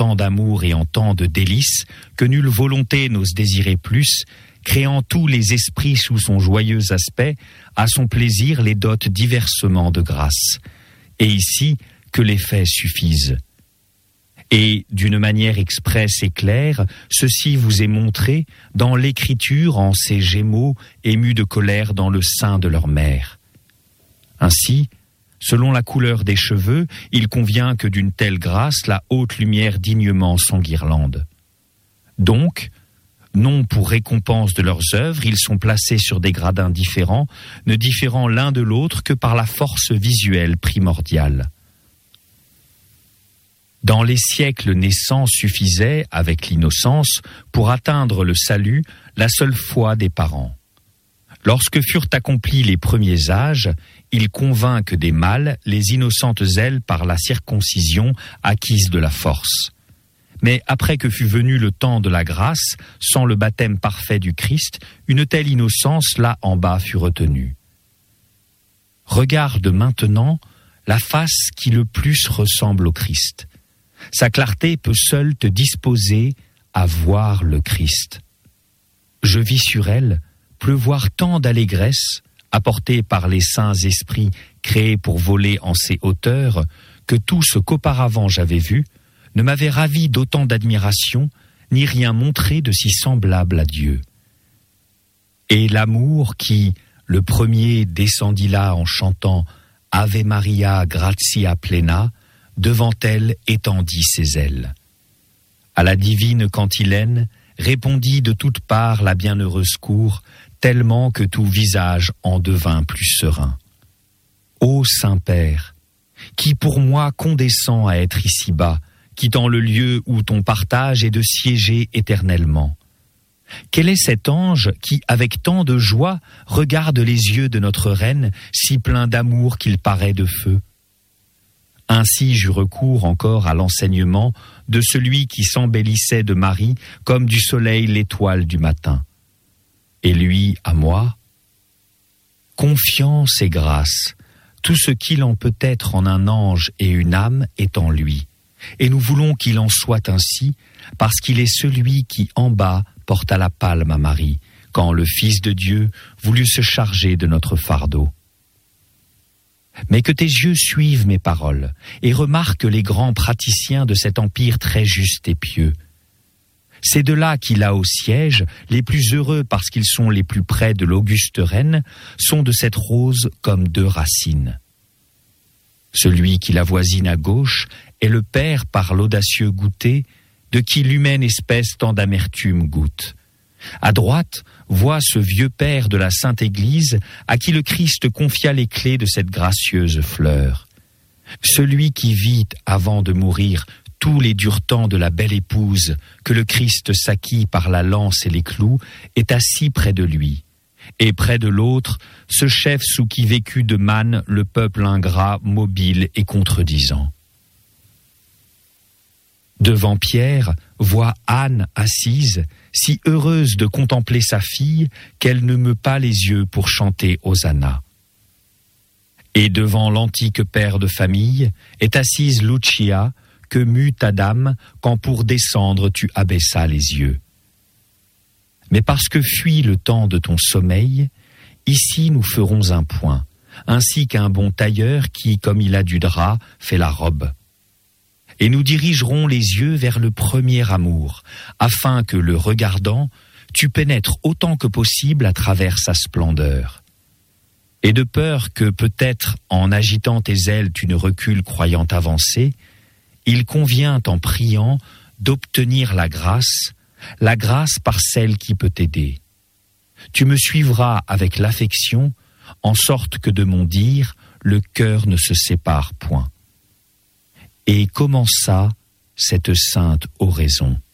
tant d'amour et en tant de délices, que nulle volonté n'ose désirer plus, créant tous les esprits sous son joyeux aspect, à son plaisir les dote diversement de grâce. Et ici, que les faits suffisent. Et, d'une manière expresse et claire, ceci vous est montré dans l'Écriture en ces Gémeaux émus de colère dans le sein de leur mère. Ainsi, selon la couleur des cheveux, il convient que d'une telle grâce la haute lumière dignement s'enguirlande. Donc, non pour récompense de leurs œuvres, ils sont placés sur des gradins différents, ne différant l'un de l'autre que par la force visuelle primordiale. Dans les siècles naissants suffisait, avec l'innocence, pour atteindre le salut, la seule foi des parents. Lorsque furent accomplis les premiers âges, ils convinquent des mâles les innocentes ailes par la circoncision acquise de la force. Mais après que fut venu le temps de la grâce, sans le baptême parfait du Christ, une telle innocence là en bas fut retenue. Regarde maintenant la face qui le plus ressemble au Christ. Sa clarté peut seule te disposer à voir le Christ. Je vis sur elle pleuvoir tant d'allégresse, apportée par les saints esprits créés pour voler en ces hauteurs, que tout ce qu'auparavant j'avais vu ne m'avait ravi d'autant d'admiration, ni rien montré de si semblable à Dieu. Et l'amour qui, le premier, descendit là en chantant « Ave Maria gratia plena », devant elle étendit ses ailes. À la divine cantilène répondit de toutes parts la bienheureuse cour, tellement que tout visage en devint plus serein. Ô Saint-Père, qui pour moi condescend à être ici-bas, quittant le lieu où ton partage est de siéger éternellement. Quel est cet ange qui, avec tant de joie, regarde les yeux de notre reine, si plein d'amour qu'il paraît de feu? Ainsi j'eus recours encore à l'enseignement de celui qui s'embellissait de Marie comme du soleil l'étoile du matin. Et lui à moi, confiance et grâce, tout ce qu'il en peut être en un ange et une âme est en lui. Et nous voulons qu'il en soit ainsi, parce qu'il est celui qui en bas porta la palme à Marie, quand le Fils de Dieu voulut se charger de notre fardeau. Mais que tes yeux suivent mes paroles, et remarquent les grands praticiens de cet empire très juste et pieux. C'est de là qu'il a au siège, les plus heureux parce qu'ils sont les plus près de l'auguste reine, sont de cette rose comme deux racines. Celui qui la voisine à gauche est le Père par l'audacieux goûter, de qui l'humaine espèce tant d'amertume goûte. À droite, vois ce vieux père de la Sainte Église à qui le Christ confia les clés de cette gracieuse fleur. Celui qui vit, avant de mourir, tous les durs temps de la belle épouse que le Christ s'acquit par la lance et les clous, est assis près de lui. Et près de l'autre, ce chef sous qui vécut de manne le peuple ingrat, mobile et contredisant. Devant Pierre, vois Anne assise, si heureuse de contempler sa fille qu'elle ne meut pas les yeux pour chanter Hosanna. Et devant l'antique père de famille est assise Lucia, que mut ta dame quand pour descendre tu abaissas les yeux. Mais parce que fuit le temps de ton sommeil, ici nous ferons un point, ainsi qu'un bon tailleur qui, comme il a du drap, fait la robe. Et nous dirigerons les yeux vers le premier amour, afin que, le regardant, tu pénètres autant que possible à travers sa splendeur. Et de peur que, peut-être, en agitant tes ailes, tu ne recules croyant avancer, il convient, en priant, d'obtenir la grâce par celle qui peut t'aider. Tu me suivras avec l'affection, en sorte que de mon dire, le cœur ne se sépare point. Et commença cette sainte oraison.